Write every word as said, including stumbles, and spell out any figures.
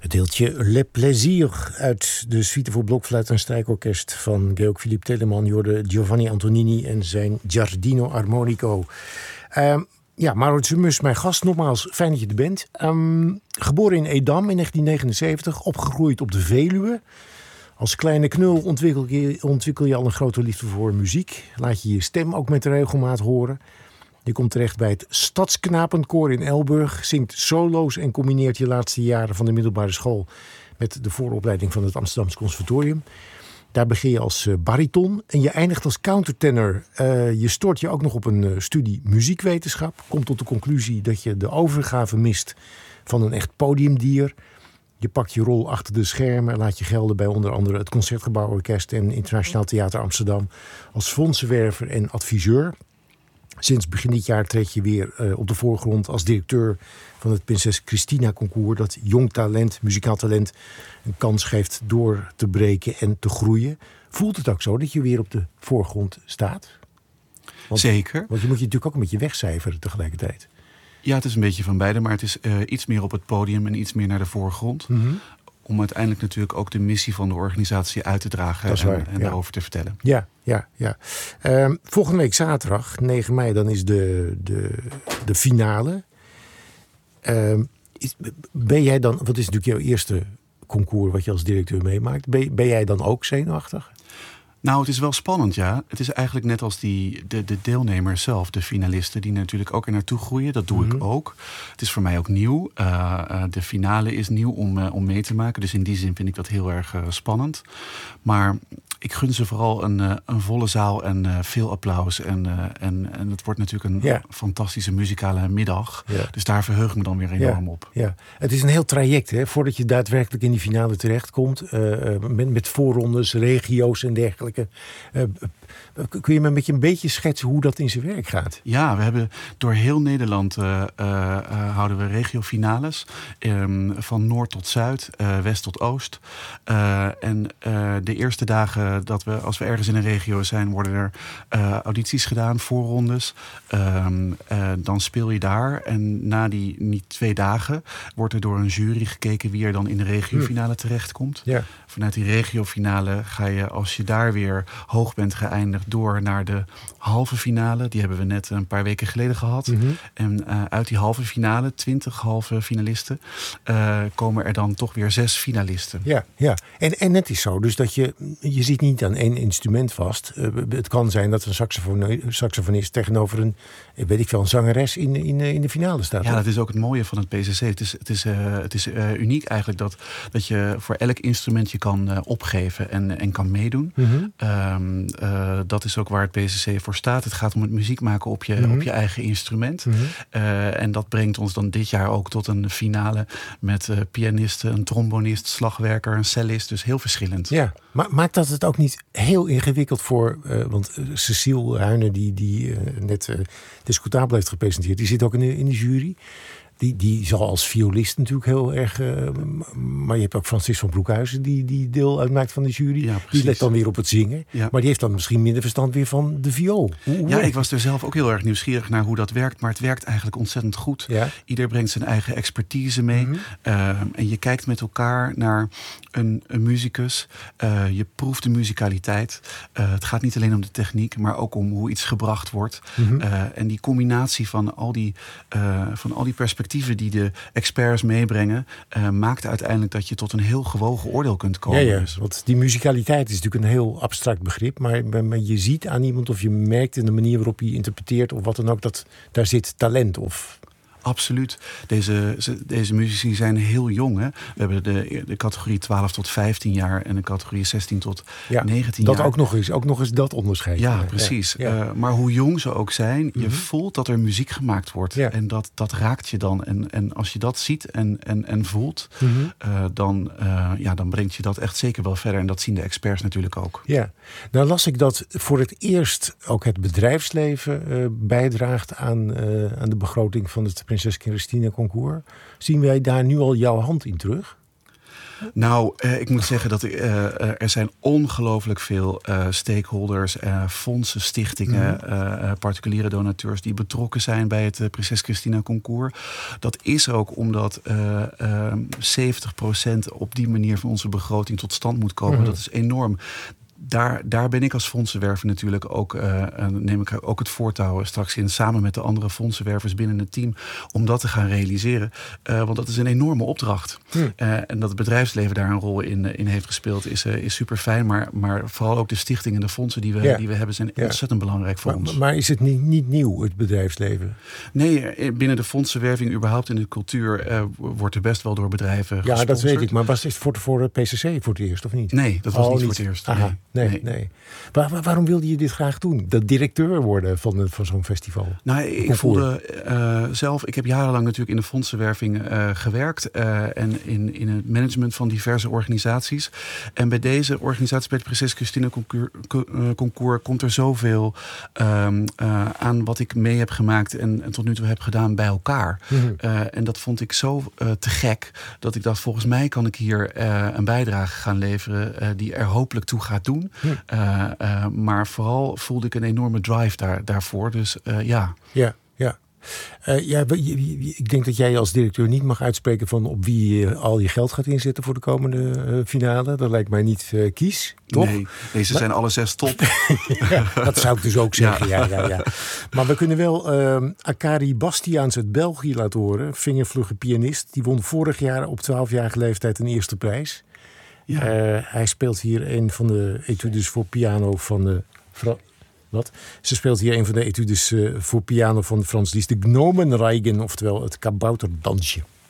Het deeltje Le Plaisir uit de suite voor blokfluit en strijkorkest van Georg Philippe Telemann. Je hoorde Giovanni Antonini en zijn Giardino Armonico. Uh, ja, Maurits Mus, mijn gast. Nogmaals, fijn dat je er bent. Um, geboren in Edam in negentien negenenzeventig, opgegroeid op de Veluwe. Als kleine knul ontwikkel je, ontwikkel je al een grote liefde voor muziek. Laat je je stem ook met regelmaat horen. Je komt terecht bij het Stadsknapenkoor in Elburg, zingt solo's en combineert je laatste jaren van de middelbare school met de vooropleiding van het Amsterdamse Conservatorium. Daar begin je als bariton en je eindigt als countertenor. Uh, je stort je ook nog op een uh, studie muziekwetenschap. Komt tot de conclusie dat je de overgave mist van een echt podiumdier. Je pakt je rol achter de schermen en laat je gelden bij onder andere het Concertgebouworkest en Internationaal Theater Amsterdam als fondsenwerver en adviseur. Sinds begin dit jaar treed je weer uh, op de voorgrond als directeur van het Prinses Christina Concours, dat jong talent, muzikaal talent, een kans geeft door te breken en te groeien. Voelt het ook zo dat je weer op de voorgrond staat? Want, Zeker. Want je moet je natuurlijk ook een beetje wegcijferen tegelijkertijd. Ja, het is een beetje van beide, maar het is uh, iets meer op het podium en iets meer naar de voorgrond. Mm-hmm. Om uiteindelijk natuurlijk ook de missie van de organisatie uit te dragen en, waar, en ja. daarover te vertellen. Ja, ja, ja. Um, volgende week zaterdag, negen mei, dan is de, de, de finale. Um, is, ben jij dan, wat is natuurlijk jouw eerste concours wat je als directeur meemaakt? Ben, ben jij dan ook zenuwachtig? Nou, het is wel spannend, ja. Het is eigenlijk net als die, de, de deelnemers zelf, de finalisten, die natuurlijk ook er naartoe groeien. Dat doe mm-hmm. ik ook. Het is voor mij ook nieuw. Uh, uh, de finale is nieuw om, uh, om mee te maken. Dus in die zin vind ik dat heel erg uh, spannend. Maar ik gun ze vooral een, uh, een volle zaal en uh, veel applaus. En, uh, en, en het wordt natuurlijk een ja. fantastische muzikale middag. Ja. Dus daar verheug ik me dan weer enorm ja. op. Ja. Het is een heel traject, hè, voordat je daadwerkelijk in die finale terechtkomt. Uh, met, met voorrondes, regio's en dergelijke. Uh, kun je me een beetje, een beetje schetsen hoe dat in zijn werk gaat? Ja, we hebben door heel Nederland uh, uh, uh, houden we regiofinales. Um, van noord tot zuid, uh, west tot oost. Uh, en uh, de eerste dagen dat we, als we ergens in een regio zijn, worden er uh, audities gedaan, voorrondes. Um, uh, dan speel je daar. En na die niet twee dagen wordt er door een jury gekeken wie er dan in de regiofinale terechtkomt. Ja. Vanuit die regiofinale ga je, als je daar weer hoog bent geëindigd, door naar de halve finale. Die hebben we net een paar weken geleden gehad. Mm-hmm. En uh, uit die halve finale, twintig halve finalisten, uh, komen er dan toch weer zes finalisten. Ja, ja. En, en het is zo, dus dat je, je zit niet aan één instrument vast. Uh, het kan zijn dat een saxofon, saxofonist tegenover een, weet ik veel, een zangeres in, in, in de finale staat. Ja, dat is ook het mooie van het P C C. Het is, het is, uh, het is uh, uniek eigenlijk dat, dat je voor elk instrument je kan uh, opgeven en, en kan meedoen. Mm-hmm. Um, uh, dat is ook waar het P C C voor staat. Het gaat om het muziek maken op je, mm-hmm. op je eigen instrument. Mm-hmm. Uh, en dat brengt ons dan dit jaar ook tot een finale met uh, pianisten, een trombonist, slagwerker, een cellist. Dus heel verschillend. Ja, maar maakt dat het ook niet heel ingewikkeld voor... Uh, want uh, Cecile Huyne, die, die uh, net uh, Discutabel heeft gepresenteerd, die zit ook in de, in de jury. Die, die zal als violist natuurlijk heel erg... Uh, maar je hebt ook Francis van Broekhuizen die, die deel uitmaakt van de jury. Ja, die let dan weer op het zingen. Ja. Maar die heeft dan misschien minder verstand weer van de viool. Hoe, hoe ja, ik was er zelf ook heel erg nieuwsgierig naar hoe dat werkt. Maar het werkt eigenlijk ontzettend goed. Ja. Ieder brengt zijn eigen expertise mee. Mm-hmm. Uh, en je kijkt met elkaar naar een, een muzikus. Uh, je proeft de musicaliteit. Uh, het gaat niet alleen om de techniek, maar ook om hoe iets gebracht wordt. Mm-hmm. Uh, en die combinatie van al die, uh, van al die perspectieven die de experts meebrengen, uh, maakt uiteindelijk dat je tot een heel gewogen oordeel kunt komen. Ja, ja, want die musicaliteit is natuurlijk een heel abstract begrip, maar, maar je ziet aan iemand of je merkt in de manier waarop hij interpreteert of wat dan ook, dat daar zit talent of... Absoluut. Deze, deze muzici zijn heel jong. Hè? We hebben de, de categorie twaalf tot vijftien jaar en de categorie zestien tot ja, negentien dat jaar. Ook nog eens, ook nog eens dat onderscheid. Ja, ja precies. Ja, ja. Uh, maar hoe jong ze ook zijn, je mm-hmm. voelt dat er muziek gemaakt wordt. Ja. En dat, dat raakt je dan. En, en als je dat ziet en, en, en voelt, mm-hmm. uh, dan, uh, ja, dan brengt je dat echt zeker wel verder. En dat zien de experts natuurlijk ook. Ja, nou las ik dat voor het eerst ook het bedrijfsleven uh, bijdraagt aan, uh, aan de begroting van het Prinses Christina Concours. Zien wij daar nu al jouw hand in terug? Nou, eh, ik moet zeggen dat uh, er zijn ongelooflijk veel uh, stakeholders, uh, fondsen, stichtingen, mm. uh, particuliere donateurs die betrokken zijn bij het uh, Prinses Christina Concours. Dat is ook omdat uh, uh, zeventig procent op die manier van onze begroting tot stand moet komen. Mm. Dat is enorm. Daar, daar ben ik als fondsenwerver natuurlijk ook, uh, neem ik ook het voortouw straks in, samen met de andere fondsenwervers binnen het team, om dat te gaan realiseren. Uh, want dat is een enorme opdracht. Hmm. Uh, en dat het bedrijfsleven daar een rol in, in heeft gespeeld, is, uh, is super fijn. Maar, maar vooral ook de stichtingen en de fondsen die we, ja. die we hebben, zijn ja. ontzettend belangrijk voor maar, ons. Maar is het niet, niet nieuw, het bedrijfsleven? Nee, binnen de fondsenwerving, überhaupt in de cultuur, uh, wordt er best wel door bedrijven Ja, gesponsord. dat weet ik. Maar was het voor, voor de P C C voor het eerst, of niet? Nee, dat was oh, niet niet voor het eerst. Aha. Nee. Nee, nee. nee. Waar, waar, waarom wilde je dit graag doen? Dat directeur worden van, van zo'n festival? Nou, ik voelde uh, zelf... Ik heb jarenlang natuurlijk in de fondsenwerving uh, gewerkt. Uh, en in, in het management van diverse organisaties. En bij deze organisatie, bij het Prinses Christina Concours, Concours komt er zoveel um, uh, aan wat ik mee heb gemaakt en, en tot nu toe heb gedaan bij elkaar. Mm-hmm. Uh, en dat vond ik zo uh, te gek, dat ik dacht, volgens mij kan ik hier uh, een bijdrage gaan leveren uh, die er hopelijk toe gaat doen. Hmm. Uh, uh, maar vooral voelde ik een enorme drive daar, daarvoor. Dus uh, ja. Ja, ja. Uh, ja, ik denk dat jij als directeur niet mag uitspreken van op wie je al je geld gaat inzetten voor de komende uh, finale. Dat lijkt mij niet uh, kies, toch? Nee, nee ze maar... zijn alle zes top. Ja, dat zou ik dus ook zeggen, ja. Ja, ja, ja. Maar we kunnen wel uh, Akari Bastiaans uit België laten horen. Vingervlugge pianist. Die won vorig jaar op twaalfjarige leeftijd een eerste prijs. Ja. Uh, hij speelt hier een van de etudes voor piano van de... Fra- Wat? Ze speelt hier een van de etudes uh, voor piano van Frans Liszt. De Gnomenreigen, oftewel het kabouterdansje.